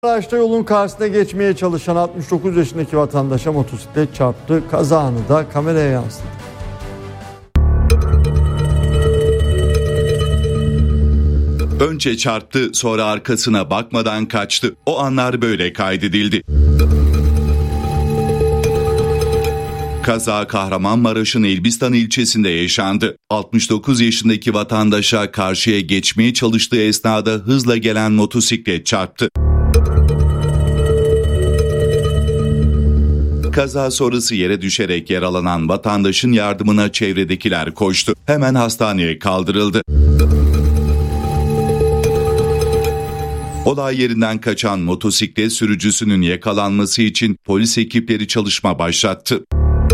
Araçta yolun karşısına geçmeye çalışan 69 yaşındaki vatandaşa motosiklet çarptı. Kaza anı da kameraya yansıdı. Önce çarptı, sonra arkasına bakmadan kaçtı. O anlar böyle kaydedildi. Kaza Kahramanmaraş'ın Elbistan ilçesinde yaşandı. 69 yaşındaki vatandaşa karşıya geçmeye çalıştığı esnada hızla gelen motosiklet çarptı. Kaza sonrası yere düşerek yaralanan vatandaşın yardımına çevredekiler koştu. Hemen hastaneye kaldırıldı. Olay yerinden kaçan motosiklet sürücüsünün yakalanması için polis ekipleri çalışma başlattı.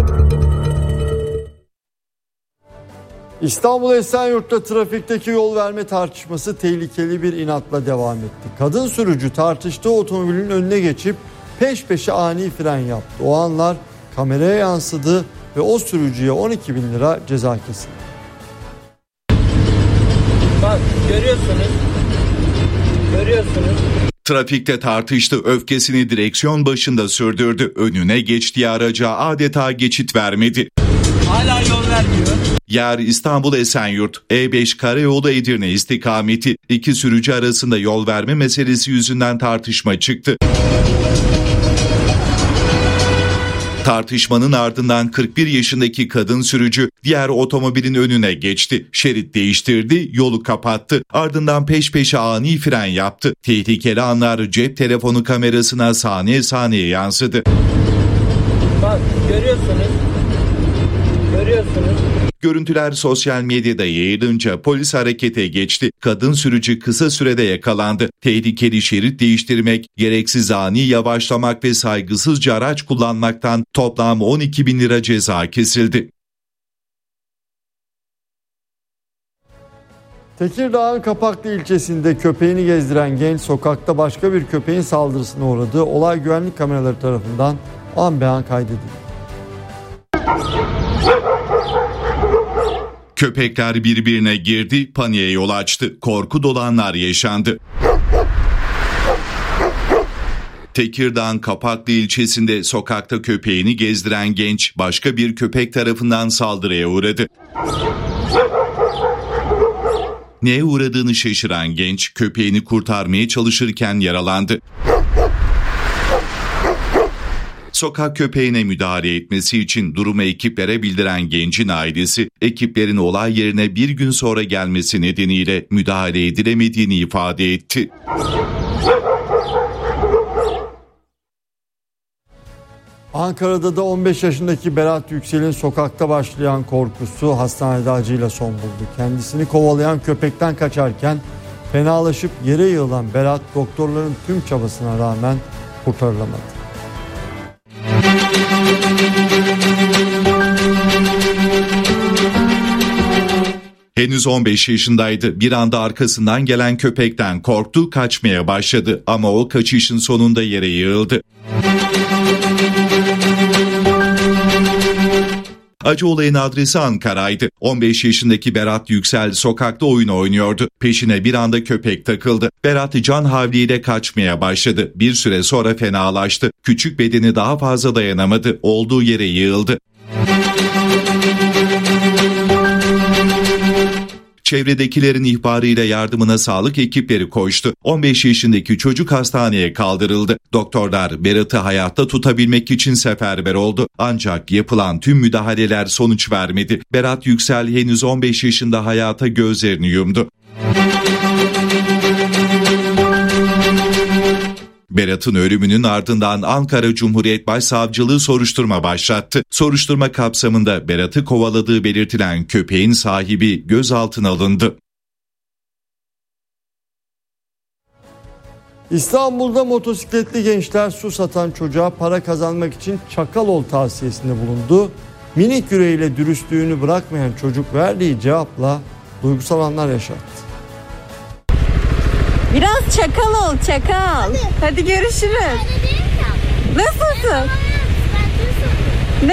İstanbul Esenyurt'ta trafikteki yol verme tartışması tehlikeli bir inatla devam etti. Kadın sürücü tartıştığı otomobilin önüne geçip peş peşe ani fren yaptı. O anlar kameraya yansıdı ve o sürücüye 12.000 lira ceza kesildi. Bak görüyorsunuz. Trafikte tartıştı, öfkesini direksiyon başında sürdürdü. Önüne geçtiği araca adeta geçit vermedi. Hala yol vermiyor. Yer İstanbul Esenyurt, E5 Karayolu Edirne istikameti. İki sürücü arasında yol verme meselesi yüzünden tartışma çıktı. Tartışmanın ardından 41 yaşındaki kadın sürücü diğer otomobilin önüne geçti. Şerit değiştirdi, yolu kapattı. Ardından peş peşe ani fren yaptı. Tehlikeli anlar cep telefonu kamerasına saniye saniye yansıdı. Bak görüyorsunuz. Görüntüler sosyal medyada yayılınca polis harekete geçti. Kadın sürücü kısa sürede yakalandı. Tehlikeli şerit değiştirmek, gereksiz ani yavaşlamak ve saygısızca araç kullanmaktan toplam 12.000 lira ceza kesildi. Tekirdağ'ın Kapaklı ilçesinde köpeğini gezdiren genç sokakta başka bir köpeğin saldırısına uğradı. Olay güvenlik kameraları tarafından an be an kaydedildi. Köpekler birbirine girdi, paniğe yol açtı. Korku dolu anlar yaşandı. Tekirdağ'ın Kapaklı ilçesinde sokakta köpeğini gezdiren genç başka bir köpek tarafından saldırıya uğradı. Neye uğradığını şaşıran genç köpeğini kurtarmaya çalışırken yaralandı. Sokak köpeğine müdahale etmesi için durumu ekiplere bildiren gencin ailesi, ekiplerin olay yerine bir gün sonra gelmesi nedeniyle müdahale edilemediğini ifade etti. Ankara'da da 15 yaşındaki Berat Yüksel'in sokakta başlayan korkusu hastanede acıyla son buldu. Kendisini kovalayan köpekten kaçarken fenalaşıp yere yığılan Berat doktorların tüm çabasına rağmen kurtarılamadı. Henüz 15 yaşındaydı. Bir anda arkasından gelen köpekten korktu, kaçmaya başladı ama o kaçışın sonunda yere yığıldı. Acı olayın adresi Ankara'ydı. 15 yaşındaki Berat Yüksel sokakta oyun oynuyordu. Peşine bir anda köpek takıldı. Berat can havliyle kaçmaya başladı. Bir süre sonra fenalaştı. Küçük bedeni daha fazla dayanamadı. Olduğu yere yığıldı. Çevredekilerin ihbarıyla yardımına sağlık ekipleri koştu. 15 yaşındaki çocuk hastaneye kaldırıldı. Doktorlar Berat'ı hayatta tutabilmek için seferber oldu. Ancak yapılan tüm müdahaleler sonuç vermedi. Berat Yüksel henüz 15 yaşında hayata gözlerini yumdu. Berat'ın ölümünün ardından Ankara Cumhuriyet Başsavcılığı soruşturma başlattı. Soruşturma kapsamında Berat'ı kovaladığı belirtilen köpeğin sahibi gözaltına alındı. İstanbul'da motosikletli gençler su satan çocuğa para kazanmak için Çakalol tavsiyesinde bulundu. Minik yüreğiyle dürüstlüğünü bırakmayan çocuk verdiği cevapla duygusal anlar yaşattı. Biraz çakal ol, çakal. Hadi görüşürüz. Nasılsın? Ne?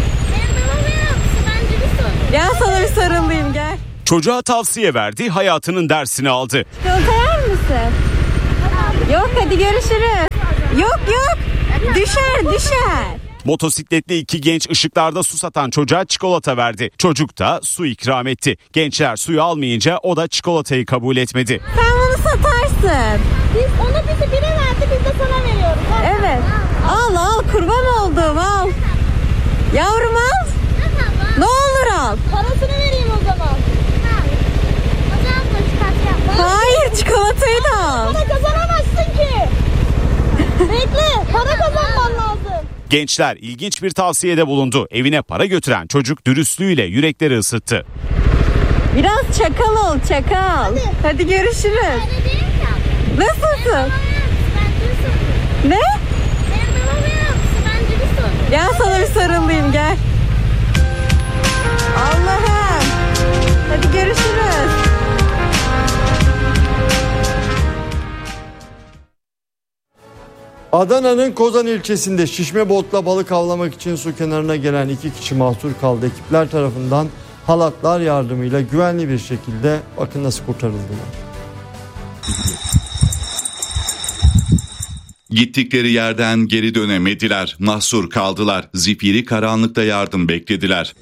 Gel sana bir sarılayım, gel. Çocuğa tavsiye verdi, hayatının dersini aldı. Çikolata yer misin? Yok hadi görüşürüz. Yok. Düşer. Motosikletli iki genç ışıklarda su satan çocuğa çikolata verdi. Çocuk da su ikram etti. Gençler suyu almayınca o da çikolatayı kabul etmedi. Sen bunu satarsın. Onu bize biri verdi, biz de sana veriyoruz. Evet. Al kurban oldum al. Yavrum al. Ne olur al. Parasını vereyim o zaman. O zaman da çıkartacağım. Hayır çikolatayı da al. Para kazanamazsın ki. Bekle, para kazanman lazım. Gençler ilginç bir tavsiyede bulundu. Evine para götüren çocuk dürüstlüğüyle yürekleri ısıttı. Biraz çakal ol çakal. Hadi görüşürüz. Öyle değil ki. Nasılsın? Ben dürüst oldum. Ne? Benim babam yapmıştı, ben dürüst oldum. Gel sana bir sarılayım gel. Allah'ım. Hadi görüşürüz. Adana'nın Kozan ilçesinde şişme botla balık avlamak için su kenarına gelen 2 kişi mahsur kaldı. Ekipler tarafından halatlar yardımıyla güvenli bir şekilde bakın nasıl kurtarıldılar. Gittikleri yerden geri dönemediler, mahsur kaldılar. Zifiri karanlıkta yardım beklediler.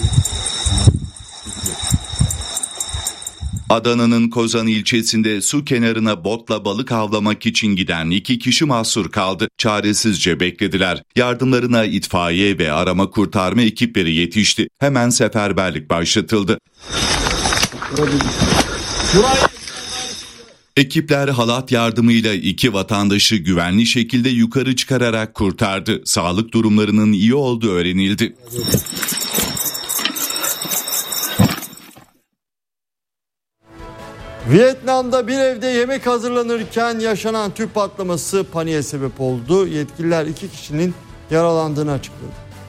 Adana'nın Kozan ilçesinde su kenarına botla balık avlamak için giden 2 kişi mahsur kaldı. Çaresizce beklediler. Yardımlarına itfaiye ve arama kurtarma ekipleri yetişti. Hemen seferberlik başlatıldı. Ekipler halat yardımıyla 2 vatandaşı güvenli şekilde yukarı çıkararak kurtardı. Sağlık durumlarının iyi olduğu öğrenildi. Vietnam'da bir evde yemek hazırlanırken yaşanan tüp patlaması paniğe sebep oldu. Yetkililer 2 kişinin yaralandığını açıkladı.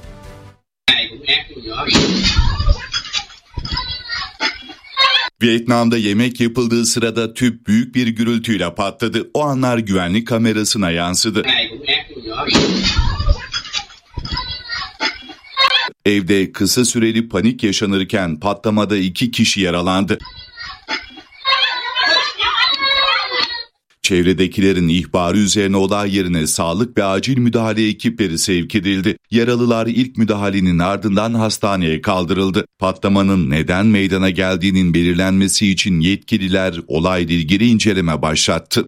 Vietnam'da yemek yapıldığı sırada tüp büyük bir gürültüyle patladı. O anlar güvenlik kamerasına yansıdı. Evde kısa süreli panik yaşanırken patlamada 2 kişi yaralandı. Çevredekilerin ihbarı üzerine olay yerine sağlık ve acil müdahale ekipleri sevk edildi. Yaralılar ilk müdahalenin ardından hastaneye kaldırıldı. Patlamanın neden meydana geldiğinin belirlenmesi için yetkililer olayla ilgili inceleme başlattı.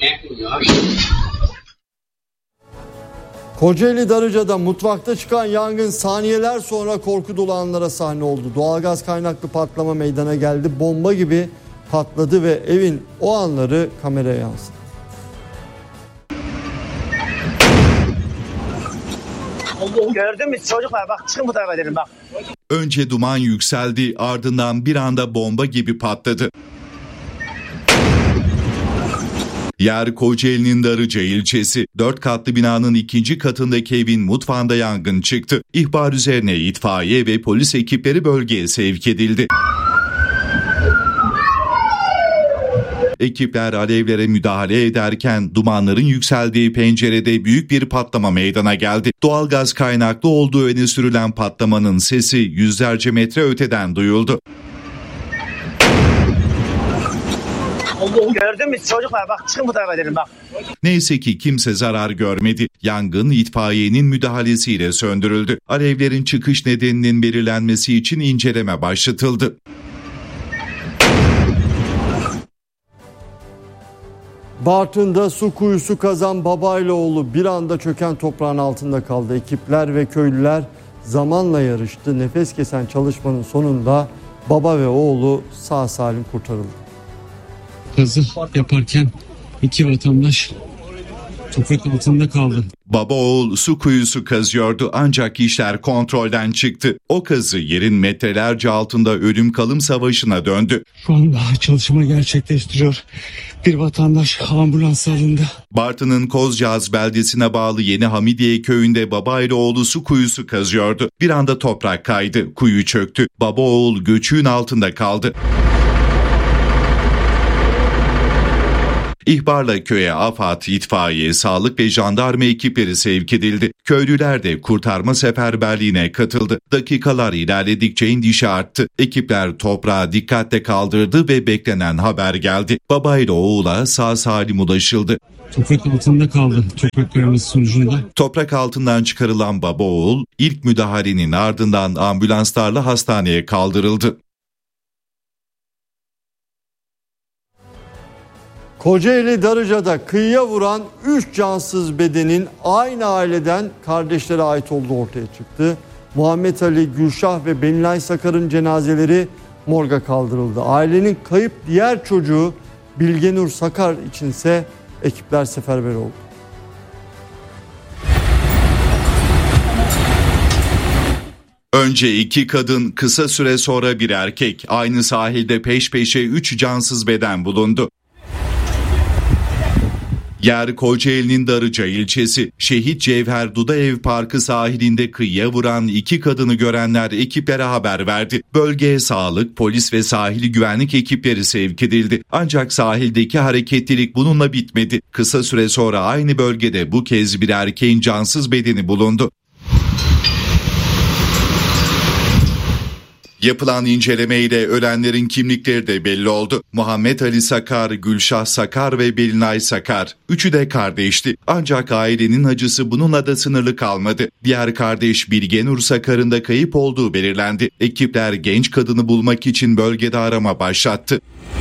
Kocaeli Darıca'da mutfakta çıkan yangın saniyeler sonra korku dolu anlara sahne oldu. Doğalgaz kaynaklı patlama meydana geldi. Bomba gibi patladı ve evin o anları kameraya yansıdı. Gördün mü çocuklar, bak çıkın bu tarafa dedim bak. Önce duman yükseldi, ardından bir anda bomba gibi patladı. Yer Kocaeli'nin Darıca ilçesi. 4 katlı binanın 2. katındaki evin mutfağında yangın çıktı. İhbar üzerine itfaiye ve polis ekipleri bölgeye sevk edildi. Ekipler alevlere müdahale ederken dumanların yükseldiği pencerede büyük bir patlama meydana geldi. Doğalgaz kaynaklı olduğu öne sürülen patlamanın sesi yüzlerce metre öteden duyuldu. Gördün mü çocuklar, bak çıkın bu tarafa dedim bak. Neyse ki kimse zarar görmedi. Yangın itfaiyenin müdahalesiyle söndürüldü. Alevlerin çıkış nedeninin belirlenmesi için inceleme başlatıldı. Bartın'da su kuyusu kazan babayla oğlu bir anda çöken toprağın altında kaldı. Ekipler ve köylüler zamanla yarıştı. Nefes kesen çalışmanın sonunda baba ve oğlu sağ salim kurtarıldı. Kazı yaparken 2 vatandaş toprak altında kaldı. Baba oğul su kuyusu kazıyordu ancak işler kontrolden çıktı. O kazı yerin metrelerce altında ölüm kalım savaşına döndü. Şu anda çalışma gerçekleştiriyor. Bir vatandaş ambulans alındı. Bartın'ın Kozcağız beldesine bağlı Yeni Hamidiye köyünde baba ile oğlu su kuyusu kazıyordu. Bir anda toprak kaydı, kuyu çöktü. Baba oğul göçüğün altında kaldı. İhbarla köye AFAD, itfaiye, sağlık ve jandarma ekipleri sevk edildi. Köylüler de kurtarma seferberliğine katıldı. Dakikalar ilerledikçe endişe arttı. Ekipler toprağı dikkatle kaldırdı ve beklenen haber geldi. Baba ile oğula sağ salim ulaşıldı. toprak altında kaldı toprak kayması sonucunda. Toprak altından çıkarılan baba oğul ilk müdahalenin ardından ambulanslarla hastaneye kaldırıldı. Kocaeli Darıca'da kıyıya vuran 3 cansız bedenin aynı aileden kardeşlere ait olduğu ortaya çıktı. Muhammed Ali, Gülşah ve Belinay Sakar'ın cenazeleri morga kaldırıldı. Ailenin kayıp diğer çocuğu Bilgenur Sakar içinse ekipler seferber oldu. Önce 2 kadın, kısa süre sonra bir erkek. Aynı sahilde peş peşe 3 cansız beden bulundu. Yer Kocaeli'nin Darıca ilçesi. Şehit Cevher Duda Ev Parkı sahilinde kıyıya vuran 2 kadını görenler ekiplere haber verdi. Bölgeye sağlık, polis ve sahil güvenlik ekipleri sevk edildi. Ancak sahildeki hareketlilik bununla bitmedi. Kısa süre sonra aynı bölgede bu kez bir erkeğin cansız bedeni bulundu. Yapılan incelemeyle ölenlerin kimlikleri de belli oldu. Muhammed Ali Sakar, Gülşah Sakar ve Belinay Sakar. Üçü de kardeşti. Ancak ailenin acısı bununla da sınırlı kalmadı. Diğer kardeş Bilgenur Sakar'ın da kayıp olduğu belirlendi. Ekipler genç kadını bulmak için bölgede arama başlattı.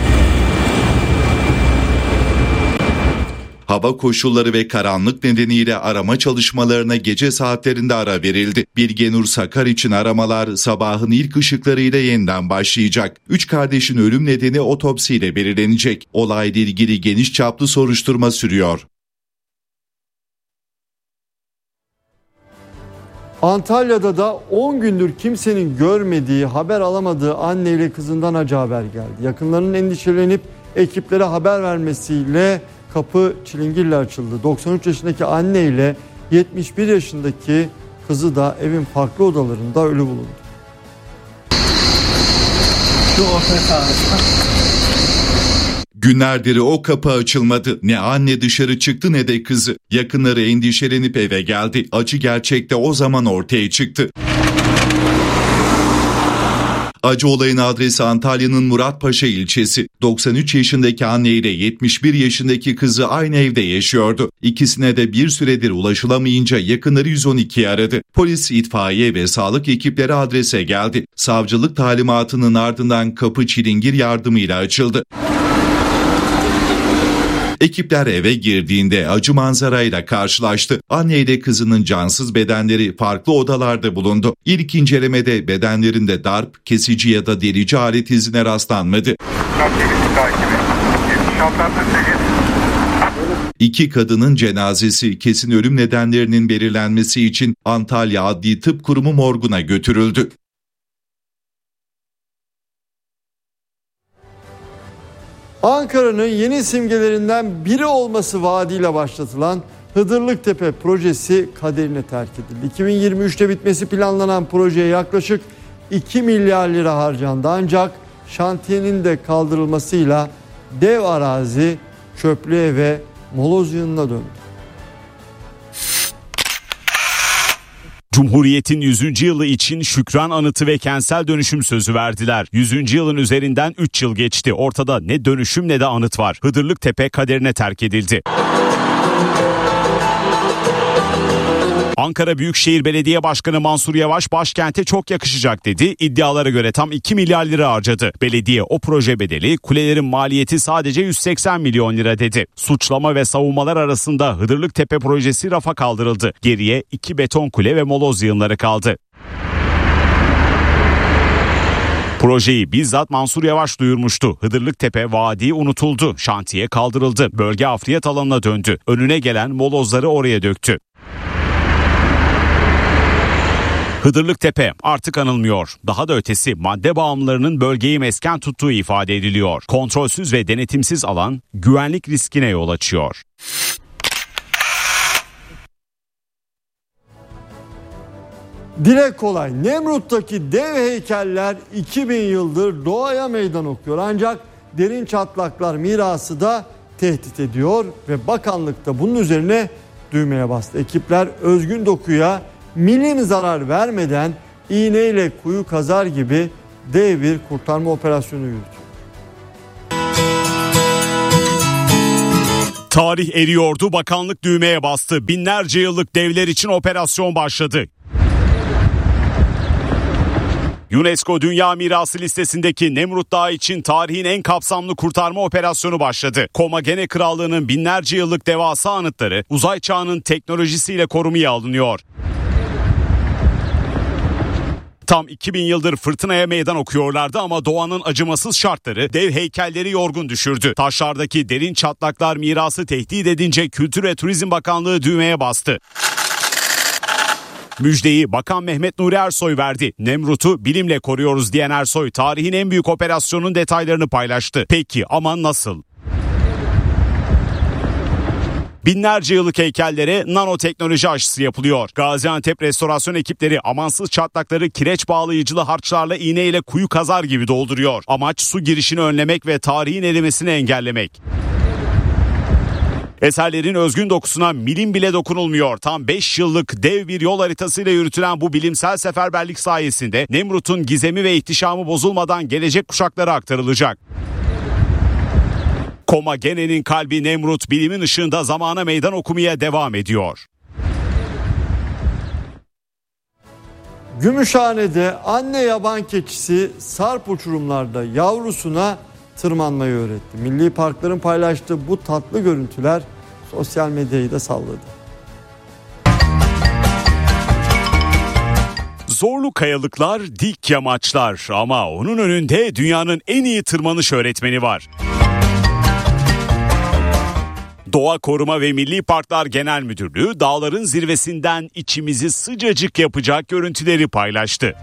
Hava koşulları ve karanlık nedeniyle arama çalışmalarına gece saatlerinde ara verildi. Bilgenur Sakar için aramalar sabahın ilk ışıklarıyla yeniden başlayacak. 3 kardeşin ölüm nedeni otopsiyle belirlenecek. Olayla ilgili geniş çaplı soruşturma sürüyor. Antalya'da da 10 gündür kimsenin görmediği, haber alamadığı anne ile kızından acı haber geldi. Yakınlarının endişelenip ekiplere haber vermesiyle kapı çilingirle açıldı. 93 yaşındaki anne ile 71 yaşındaki kızı da evin farklı odalarında ölü bulundu. Günlerdir o kapı açılmadı. Ne anne dışarı çıktı ne de kızı. Yakınları endişelenip eve geldi. Acı gerçekte o zaman ortaya çıktı. Acı olayın adresi Antalya'nın Muratpaşa ilçesi. 93 yaşındaki anne ile 71 yaşındaki kızı aynı evde yaşıyordu. İkisine de bir süredir ulaşılamayınca yakınları 112'yi aradı. Polis, itfaiye ve sağlık ekipleri adrese geldi. Savcılık talimatının ardından kapı çilingir yardımıyla açıldı. Ekipler eve girdiğinde acı manzarayla karşılaştı. Anne ile kızının cansız bedenleri farklı odalarda bulundu. İlk incelemede bedenlerinde darp, kesici ya da delici alet izine rastlanmadı. 2 kadının cenazesi kesin ölüm nedenlerinin belirlenmesi için Antalya Adli Tıp Kurumu morguna götürüldü. Ankara'nın yeni simgelerinden biri olması vaadiyle başlatılan Hıdırlıktepe projesi kaderine terk edildi. 2023'te bitmesi planlanan projeye yaklaşık 2 milyar lira harcandı. Ancak şantiyenin de kaldırılmasıyla dev arazi çöplüğe ve moloz yığınına döndü. Cumhuriyet'in 100. yılı için şükran anıtı ve kentsel dönüşüm sözü verdiler. 100. yılın üzerinden 3 yıl geçti. Ortada ne dönüşüm ne de anıt var. Hıdırlıktepe kaderine terk edildi. Ankara Büyükşehir Belediye Başkanı Mansur Yavaş başkente çok yakışacak dedi. İddialara göre tam 2 milyar lira harcadı. Belediye o proje bedeli, kulelerin maliyeti sadece 180 milyon lira dedi. Suçlama ve savunmalar arasında Hıdırlıktepe projesi rafa kaldırıldı. Geriye 2 beton kule ve moloz yığınları kaldı. Projeyi bizzat Mansur Yavaş duyurmuştu. Hıdırlıktepe vadi unutuldu. Şantiye kaldırıldı. Bölge hafriyat alanına döndü. Önüne gelen molozları oraya döktü. Hıdırlıktepe artık anılmıyor. Daha da ötesi madde bağımlılarının bölgeyi mesken tuttuğu ifade ediliyor. Kontrolsüz ve denetimsiz alan güvenlik riskine yol açıyor. Dile kolay. Nemrut'taki dev heykeller 2000 yıldır doğaya meydan okuyor. Ancak derin çatlaklar mirası da tehdit ediyor ve bakanlık da bunun üzerine düğmeye bastı. Ekipler özgün dokuya milim zarar vermeden iğneyle kuyu kazar gibi dev bir kurtarma operasyonu yürütüyor. Tarih eriyordu, bakanlık düğmeye bastı. Binlerce yıllık devler için operasyon başladı. UNESCO Dünya Mirası listesindeki Nemrut Dağı için tarihin en kapsamlı kurtarma operasyonu başladı. Komagene Krallığı'nın binlerce yıllık devasa anıtları uzay çağının teknolojisiyle korumaya alınıyor. Tam 2000 yıldır fırtınaya meydan okuyorlardı ama doğanın acımasız şartları dev heykelleri yorgun düşürdü. Taşlardaki derin çatlaklar mirası tehdit edince Kültür ve Turizm Bakanlığı düğmeye bastı. Müjdeyi Bakan Mehmet Nuri Ersoy verdi. Nemrut'u bilimle koruyoruz diyen Ersoy, tarihin en büyük operasyonun detaylarını paylaştı. Peki ama nasıl? Binlerce yıllık heykellere nanoteknoloji aşısı yapılıyor. Gaziantep restorasyon ekipleri amansız çatlakları kireç bağlayıcılı harçlarla iğneyle kuyu kazar gibi dolduruyor. Amaç su girişini önlemek ve tarihin erimesini engellemek. Eserlerin özgün dokusuna milim bile dokunulmuyor. Tam 5 yıllık dev bir yol haritasıyla yürütülen bu bilimsel seferberlik sayesinde Nemrut'un gizemi ve ihtişamı bozulmadan gelecek kuşaklara aktarılacak. Komagene'nin kalbi Nemrut bilimin ışığında zamana meydan okumaya devam ediyor. Gümüşhane'de anne yaban keçisi sarp uçurumlarda yavrusuna tırmanmayı öğretti. Milli Parkların paylaştığı bu tatlı görüntüler sosyal medyayı da salladı. Zorlu kayalıklar, dik yamaçlar ama onun önünde dünyanın en iyi tırmanış öğretmeni var. Doğa Koruma ve Milli Parklar Genel Müdürlüğü dağların zirvesinden içimizi sıcacık yapacak görüntüleri paylaştı.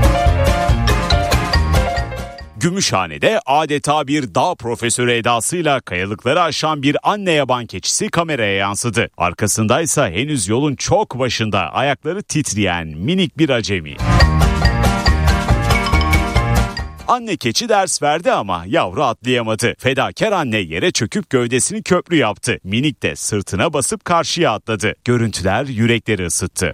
Gümüşhane'de adeta bir dağ profesörü edasıyla kayalıkları aşan bir anne yaban keçisi kameraya yansıdı. Arkasındaysa henüz yolun çok başında ayakları titreyen minik bir acemi. Anne keçi ders verdi ama yavru atlayamadı. Fedakar anne yere çöküp gövdesini köprü yaptı. Minik de sırtına basıp karşıya atladı. Görüntüler yürekleri ısıttı.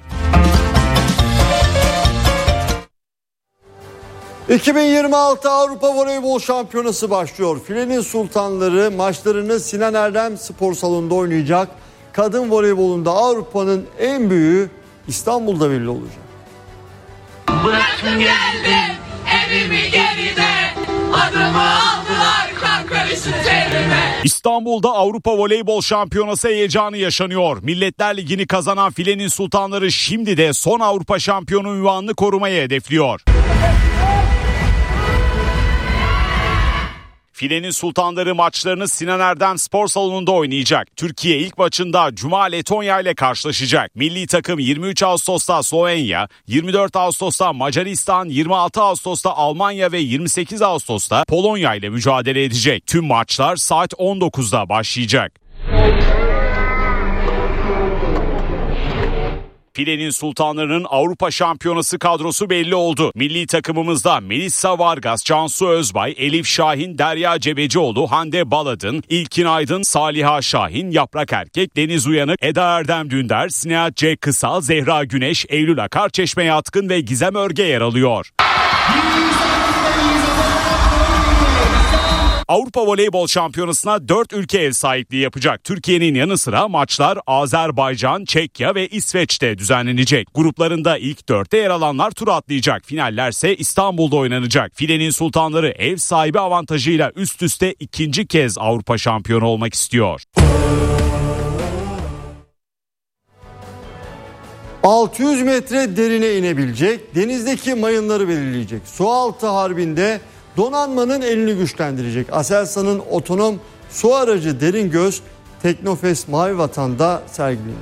2026 Avrupa Voleybol Şampiyonası başlıyor. Filenin sultanları maçlarını Sinan Erdem Spor Salonu'nda oynayacak. Kadın voleybolunda Avrupa'nın en büyüğü İstanbul'da belli olacak. Bıraktım geldim evimi geride, adımı aldılar kan karısı terime. İstanbul'da Avrupa Voleybol Şampiyonası heyecanı yaşanıyor. Milletler Ligi'ni kazanan Filenin sultanları şimdi de son Avrupa şampiyonu unvanını korumayı hedefliyor. Filenin sultanları maçlarını Sinan Erdem Spor Salonu'nda oynayacak. Türkiye ilk maçında Cuma Letonya ile karşılaşacak. Milli takım 23 Ağustos'ta Slovenya, 24 Ağustos'ta Macaristan, 26 Ağustos'ta Almanya ve 28 Ağustos'ta Polonya ile mücadele edecek. Tüm maçlar saat 19'da başlayacak. Filenin sultanlarının Avrupa Şampiyonası kadrosu belli oldu. Milli takımımızda Melissa Vargas, Cansu Özbay, Elif Şahin, Derya Cebecioğlu, Hande Baladın, İlkin Aydın, Saliha Şahin, Yaprak Erkek, Deniz Uyanık, Eda Erdem Dündar, Sinihat C. Kısal, Zehra Güneş, Eylül Akar, Çeşme Yatkın ve Gizem Örge yer alıyor. Avrupa Voleybol Şampiyonası'na 4 ülke ev sahipliği yapacak. Türkiye'nin yanı sıra maçlar Azerbaycan, Çekya ve İsveç'te düzenlenecek. Gruplarında ilk 4'te yer alanlar tur atlayacak. Finallerse İstanbul'da oynanacak. Filenin sultanları ev sahibi avantajıyla üst üste ikinci kez Avrupa şampiyonu olmak istiyor. 600 metre derine inebilecek, denizdeki mayınları belirleyecek. Sualtı harbinde donanmanın elini güçlendirecek. Aselsan'ın otonom su aracı Derin Göz Teknofest Mavi Vatan'da sergileniyor.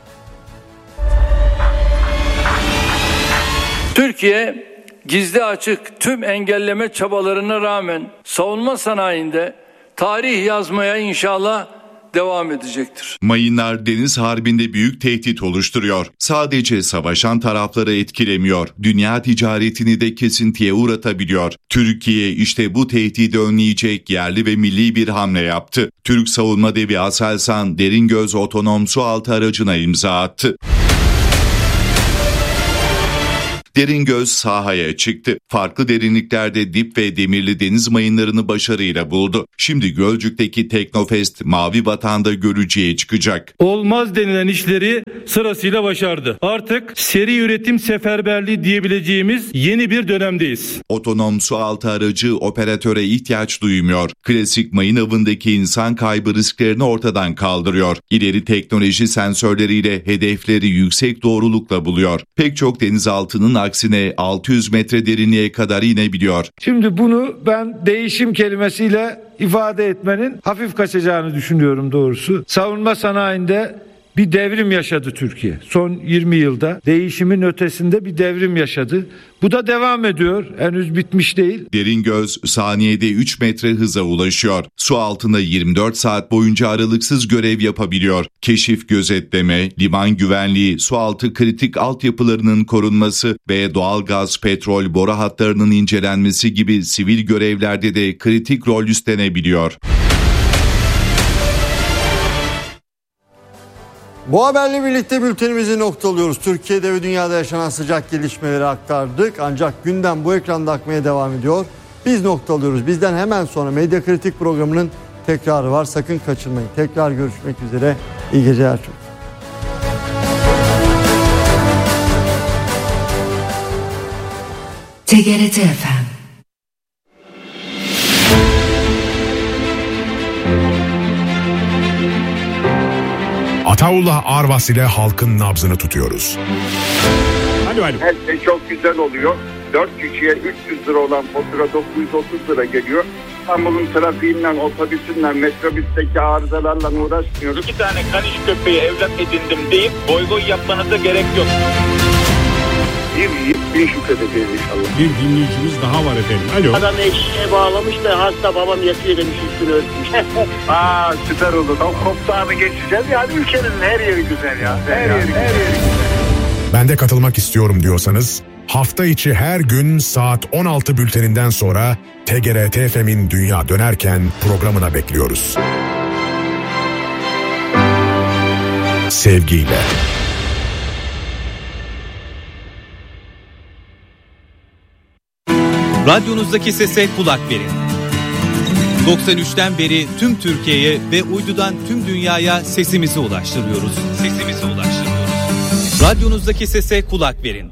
Türkiye gizli açık tüm engelleme çabalarına rağmen savunma sanayinde tarih yazmaya inşallah devam edecektir. Mayınlar deniz harbinde büyük tehdit oluşturuyor. Sadece savaşan tarafları etkilemiyor. Dünya ticaretini de kesintiye uğratabiliyor. Türkiye işte bu tehdidi önleyecek yerli ve milli bir hamle yaptı. Türk savunma devi Aselsan Derin Göz otonom sualtı aracına imza attı. Deringöz sahaya çıktı. Farklı derinliklerde dip ve demirli deniz mayınlarını başarıyla buldu. Şimdi Gölcük'teki Teknofest Mavi Vatan'da görücüye çıkacak. Olmaz denilen işleri sırasıyla başardı. Artık seri üretim seferberliği diyebileceğimiz yeni bir dönemdeyiz. Otonom sualtı aracı operatöre ihtiyaç duymuyor. Klasik mayın avındaki insan kaybı risklerini ortadan kaldırıyor. İleri teknoloji sensörleriyle hedefleri yüksek doğrulukla buluyor. Pek çok denizaltının aksine 600 metre derinliğe kadar inebiliyor. Şimdi bunu ben değişim kelimesiyle ifade etmenin hafif kaçacağını düşünüyorum doğrusu. Savunma sanayinde bir devrim yaşadı Türkiye. Son 20 yılda değişimin ötesinde bir devrim yaşadı. Bu da devam ediyor. Henüz bitmiş değil. Deringöz saniyede 3 metre hıza ulaşıyor. Su altında 24 saat boyunca aralıksız görev yapabiliyor. Keşif, gözetleme, liman güvenliği, sualtı kritik altyapılarının korunması ve doğalgaz, petrol, boru hatlarının incelenmesi gibi sivil görevlerde de kritik rol üstlenebiliyor. Bu haberle birlikte bültenimizi noktalıyoruz. Türkiye'de ve dünyada yaşanan sıcak gelişmeleri aktardık. Ancak gündem bu ekranda akmaya devam ediyor. Biz noktalıyoruz. Bizden hemen sonra Medya Kritik programının tekrarı var. Sakın kaçırmayın. Tekrar görüşmek üzere. İyi geceler çocuklar. TGRT FM. Ataullah Arvas ile halkın nabzını tutuyoruz. Alo. Her şey çok güzel oluyor. 4 kişiye 300 lira olan fatura 930 lira geliyor. İstanbul'un trafiğinden, otobüsünden, metrobüsteki arızalarla uğraşmıyoruz. 2 tane kaniş köpeği evlat edindim deyip boy boy yapmanıza gerek yok. Bir şükredeceğiz inşallah. Bir dinleyicimiz daha var efendim. Alo. Adam eşeğe bağlamış da hasta babam yatıyor demiş üstünü örtmüş. Süper oldu. O koptağını geçeceğiz. Yani ülkenin her yeri güzel ya. Her yeri güzel. Ben de katılmak istiyorum diyorsanız hafta içi her gün saat 16 bülteninden sonra TGRT FM'in Dünya Dönerken programına bekliyoruz. Sevgiyle. Radyonuzdaki sese kulak verin. 93'ten beri tüm Türkiye'ye ve uydudan tüm dünyaya sesimizi ulaştırıyoruz. Radyonuzdaki sese kulak verin.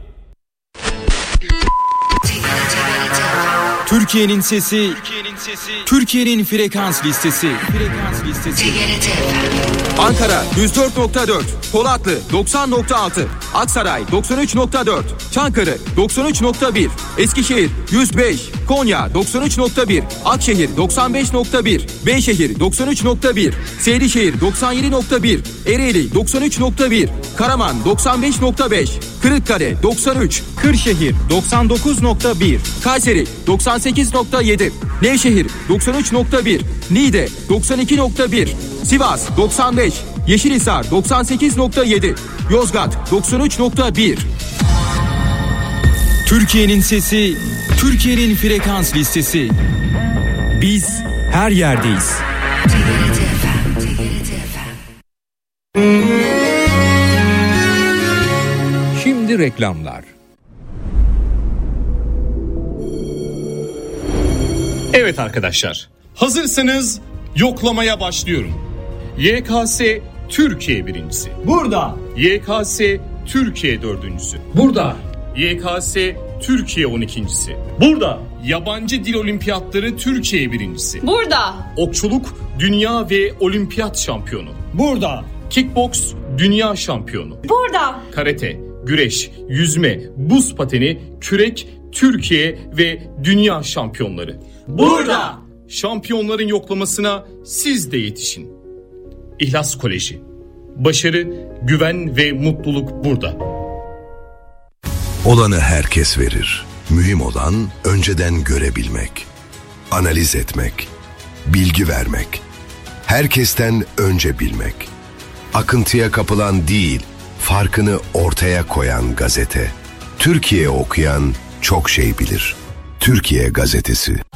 Türkiye'nin sesi, Türkiye'nin frekans listesi. Ankara 104.4, Polatlı 90.6, Aksaray 93.4, Çankırı 93.1, Eskişehir 105, Konya 93.1, Akşehir 95.1, Beyşehir 93.1, Seydişehir 97.1, Ereğli 93.1, Karaman 95.5, Kırıkkale 93, Kırşehir 99.1, Kayseri 98.7, Nevşehir 93.1, Niğde 92.1, Sivas 95, Yeşilhisar 98.7, Yozgat 93.1. Türkiye'nin sesi, Türkiye'nin frekans listesi. Biz her yerdeyiz. Şimdi reklamlar. Evet arkadaşlar, hazırsanız yoklamaya başlıyorum. YKS Türkiye birincisi. Burada. YKS Türkiye dördüncüsü. Burada. YKS Türkiye 12.'si. Burada. Yabancı dil olimpiyatları Türkiye birincisi. Burada. Okçuluk dünya ve olimpiyat şampiyonu. Burada. Kickboks dünya şampiyonu. Burada. Karate, güreş, yüzme, buz pateni, kürek, Türkiye ve dünya şampiyonları. Burada. Şampiyonların yoklamasına siz de yetişin. İhlas Koleji. Başarı, güven ve mutluluk burada. Olanı herkes verir. Mühim olan önceden görebilmek, analiz etmek, bilgi vermek, herkesten önce bilmek. Akıntıya kapılan değil, farkını ortaya koyan gazete. Türkiye okuyan çok şey bilir. Türkiye Gazetesi.